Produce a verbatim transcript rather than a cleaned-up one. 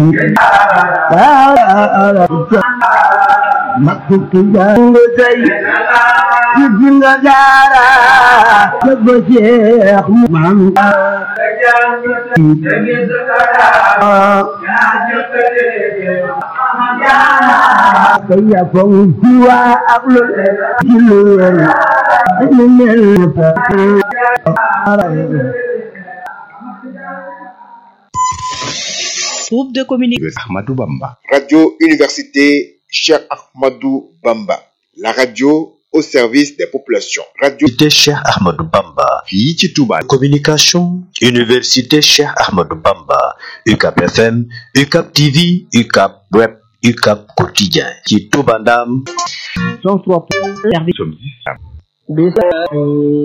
Groupe de communication Ahmadou Bamba. Radio Université Cheikh Ahmadou Bamba. La radio au service des populations. Radio Université Cheikh Ahmadou Bamba. fii ci Touba. Communication Université Cheikh Ahmadou Bamba. U C A P F M, U C A P T V, U C A P Web, U C A P Quotidien. ci Touba Ndam. cent trois Nous sommes ici.